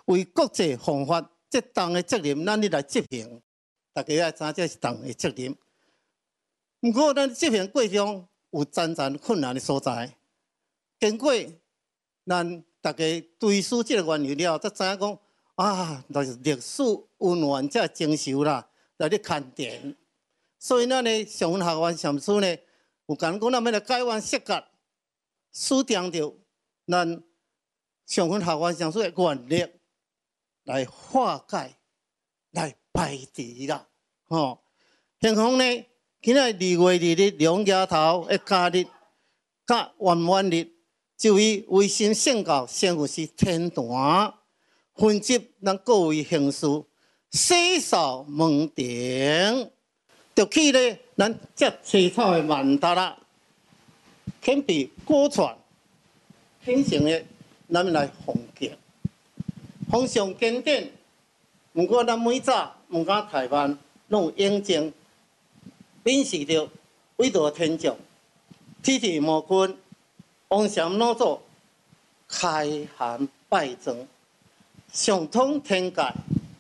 为国际防法这党的责任，咱你来执行，大家要知影这是党的责任。不过，咱执行过程有真正困难的所在。经过咱大家追思这个原由了，才知影讲啊，就是历史恩怨才成熟啦，来咧勘定。所以咱呢，上文下元禅师呢，有讲咱要来改弯设格，锁定着咱上文下元禅师的原理来化解、来排除啦。吼，幸好呢，今仔2月2日两丫头的假日、甲圆满日，就以维新圣教圣父是天坛，分集咱各位贤士，洗扫门庭。就去咧，咱这青草的曼达啦，肯比果传，形成的，咱们来奉敬，奉上经典。不过咱每早唔敢台湾，拢有应证，秉持着伟大天将，天地魔君，王禅老祖开函拜赠，上通天界，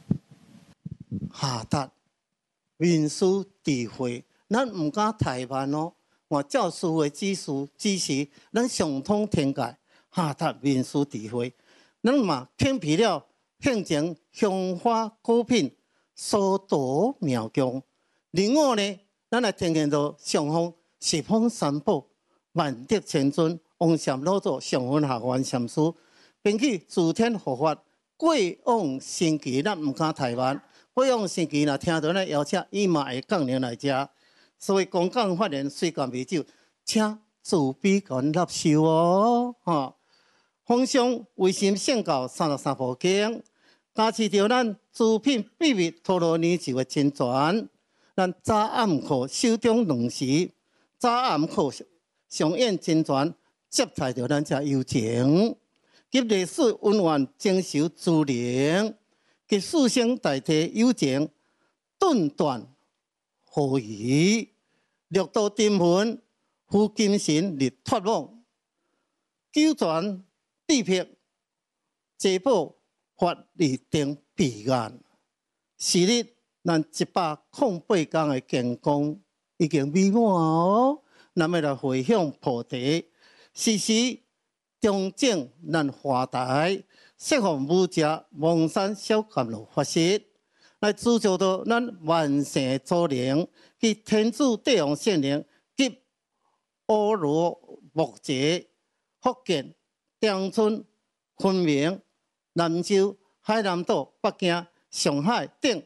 下达。民主智慧，咱唔敢台湾哦。我教师的指示，咱上通天界，下达民主智慧。咱嘛肯皮了，现前香花果品，所夺妙功。另外呢，咱来听见到上方十方三宝，万德千尊，王禅老祖上分下元禅师，并去诸天护法，过往神奇，咱唔敢台湾。过往时期若听到咱邀请，伊嘛会降临来遮，所以公讲发言水甘美酒，请自卑甲阮纳受哦，吼！奉上维新圣教33部经，加持着咱诸品秘密陀罗尼咒的真传，咱早暗课手中2时，早暗课上演真传，接待着咱遮友情，及历史温暖精修资灵。给四生代替友情，顿断何疑？六道颠魂，护金神立脱网，九传地撇，济宝法力定彼岸。是日咱108天的健康已经美满哦，咱要来回向菩提，时时中正咱华台。释放武者蒙山小甘露法师，来铸造到咱万世祖灵，及天主帝王圣灵，及阿罗木节、福建、长春、昆明、南州、海南岛、北京、上海等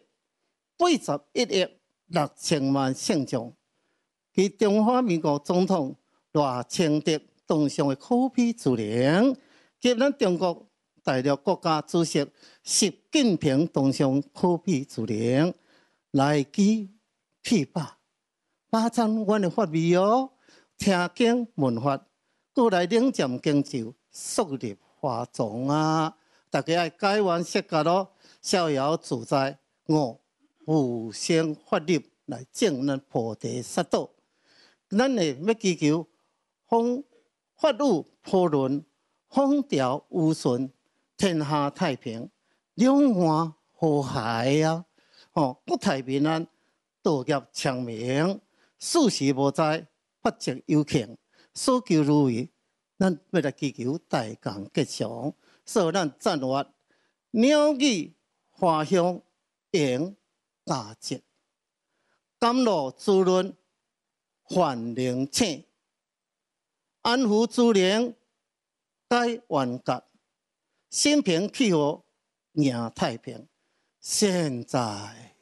81亿6000万圣众，及中华民国总统赖清德当上的可比之灵，及咱中国。大陆国家主席习近平当上可比之灵，来基辟法，把赞阮的法味哦，听经闻法，过来领占经咒，速入华藏啊！大家爱改弯设格咯，逍遥自在，无生法律来证咱菩提萨道。咱会要祈求风法雨波润，风调雨顺。天下太平，两岸和谐啊！国泰民安，道业昌明，事事无灾，百疾有庆，所求如意。咱要来祈求大功吉祥，所以咱赞话鸟语花香迎佳节，甘露滋润繁荣庆，安抚之灵改万格。心平气和，赢太平。现在。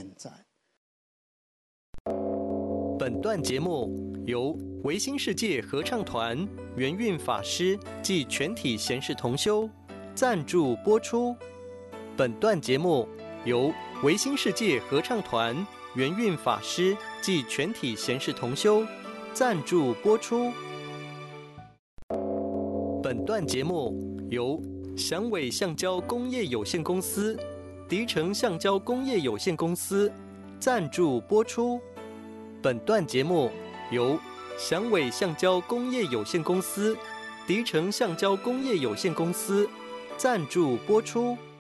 本段节目由维新世界合唱团圆运法师暨全体贤士同修赞助播出。本段节目由维新世界合唱团圆运法师暨全体贤士同修赞助播出。本段节目由祥伟橡胶工业有限公司、迪诚橡胶工业有限公司赞助播出。本段节目由祥伟橡胶工业有限公司、迪诚橡胶工业有限公司赞助播出。